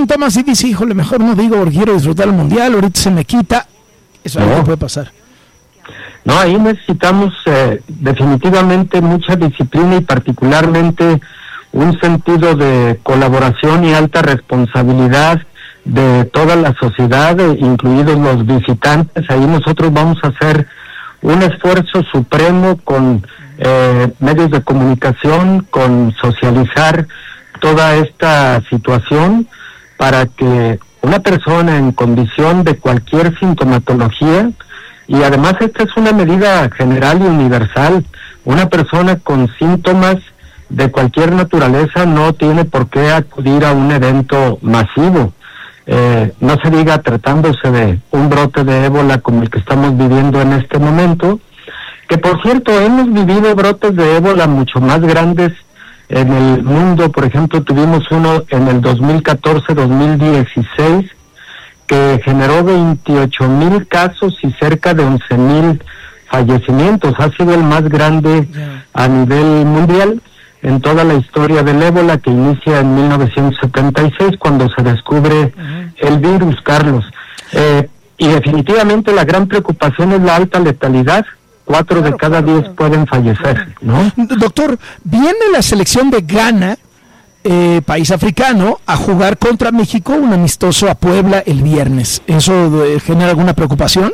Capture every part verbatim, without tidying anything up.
síntomas y dice, híjole, mejor no digo porque quiero disfrutar el mundial, ahorita se me quita. Eso no. puede pasar. No, ahí necesitamos eh, definitivamente mucha disciplina y particularmente un sentido de colaboración y alta responsabilidad de toda la sociedad, incluidos los visitantes. Ahí nosotros vamos a hacer un esfuerzo supremo con eh, medios de comunicación, con socializar toda esta situación para que una persona en condición de cualquier sintomatología, y además esta es una medida general y universal, una persona con síntomas de cualquier naturaleza no tiene por qué acudir a un evento masivo. Eh, no se diga tratándose de un brote de ébola como el que estamos viviendo en este momento, que por cierto hemos vivido brotes de ébola mucho más grandes en el mundo. Por ejemplo, tuvimos uno en el dos mil catorce dos mil dieciséis que generó veintiocho mil casos y cerca de once mil fallecimientos. Ha sido el más grande a nivel mundial en toda la historia del ébola, que inicia en mil novecientos setenta y seis cuando se descubre uh-huh. el virus, Carlos. Eh, y definitivamente la gran preocupación es la alta letalidad. Cuatro claro, de cada claro, diez claro. pueden fallecer, ¿no? Doctor, viene la selección de Ghana, eh, país africano, a jugar contra México, un amistoso a Puebla el viernes. ¿Eso eh, genera alguna preocupación?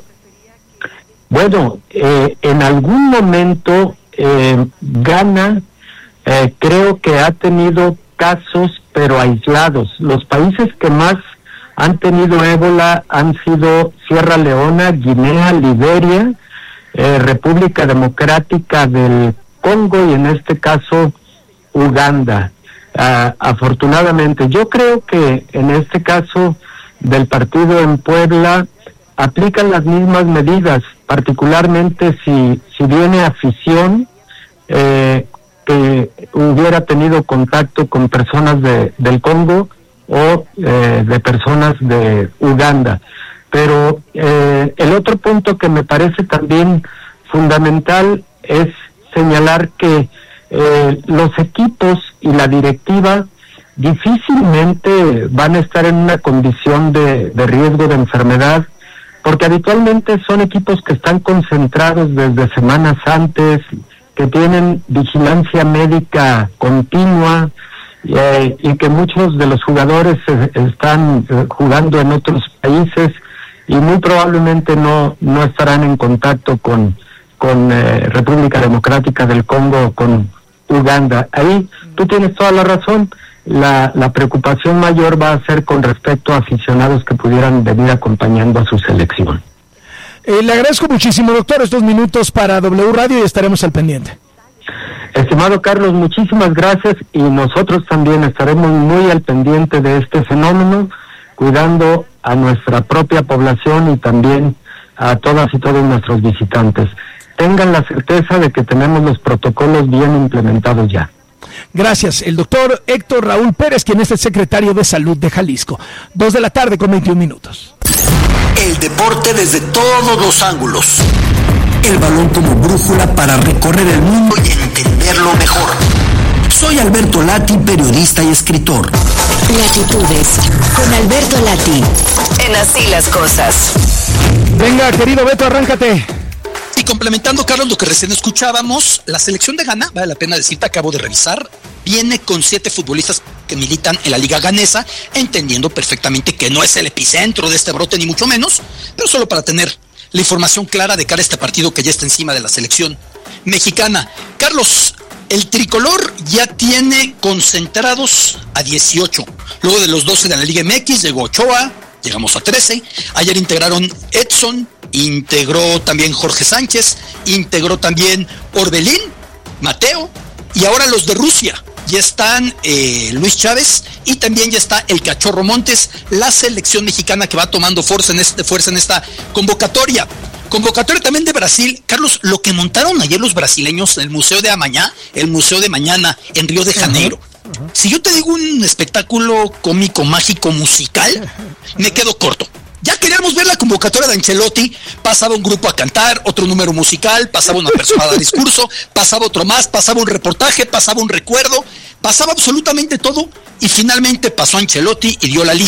Bueno, eh, en algún momento eh, Ghana eh, creo que ha tenido casos, pero aislados. Los países que más han tenido ébola han sido Sierra Leona, Guinea, Liberia, eh, República Democrática del Congo y en este caso Uganda. Uh, afortunadamente, yo creo que en este caso del partido en Puebla aplican las mismas medidas, particularmente si si viene afición eh, que hubiera tenido contacto con personas de del Congo o eh, de personas de Uganda. Pero eh, el otro punto que me parece también fundamental es señalar que eh, los equipos y la directiva difícilmente van a estar en una condición de, de riesgo de enfermedad, porque habitualmente son equipos que están concentrados desde semanas antes, que tienen vigilancia médica continua, eh, y que muchos de los jugadores eh, están eh, jugando en otros países y muy probablemente no no estarán en contacto con con eh, República Democrática del Congo o con Uganda. Ahí tú tienes toda la razón. La, la preocupación mayor va a ser con respecto a aficionados que pudieran venir acompañando a su selección. Eh, le agradezco muchísimo, doctor, estos minutos para W Radio y estaremos al pendiente. Estimado Carlos, muchísimas gracias y nosotros también estaremos muy al pendiente de este fenómeno, cuidando a nuestra propia población y también a todas y todos nuestros visitantes. Tengan la certeza de que tenemos los protocolos bien implementados ya. Gracias. El doctor Héctor Raúl Pérez, quien es el secretario de Salud de Jalisco. Dos de la tarde con veintiún minutos. El deporte desde todos los ángulos. El balón como brújula para recorrer el mundo y entenderlo mejor. Soy Alberto Lati, periodista y escritor. Latitudes con Alberto Lati. En Así las Cosas. Venga, querido Beto, arráncate. Y complementando, Carlos, lo que recién escuchábamos, la selección de Ghana, vale la pena decirte, acabo de revisar, viene con siete futbolistas que militan en la liga ghanesa, entendiendo perfectamente que no es el epicentro de este brote, ni mucho menos, pero solo para tener la información clara de cara a este partido que ya está encima de la selección mexicana. Carlos, el tricolor ya tiene concentrados a dieciocho, luego de los doce de la Liga M X, llegó Ochoa, llegamos a trece, ayer integraron Edson, integró también Jorge Sánchez, integró también Orbelín, Mateo, y ahora los de Rusia. Ya están eh, Luis Chávez y también ya está el Cachorro Montes, la selección mexicana que va tomando fuerza en, este, fuerza en esta convocatoria. Convocatoria también de Brasil. Carlos, lo que montaron ayer los brasileños en el Museo de Amañá, el Museo de Mañana en Río de Janeiro. Uh-huh. Uh-huh. Si yo te digo un espectáculo cómico, mágico, musical, me quedo corto. Ya queríamos ver la convocatoria de Ancelotti, pasaba un grupo a cantar, otro número musical, pasaba una persona a dar discurso, pasaba otro más, pasaba un reportaje, pasaba un recuerdo, pasaba absolutamente todo y finalmente pasó Ancelotti y dio la lista.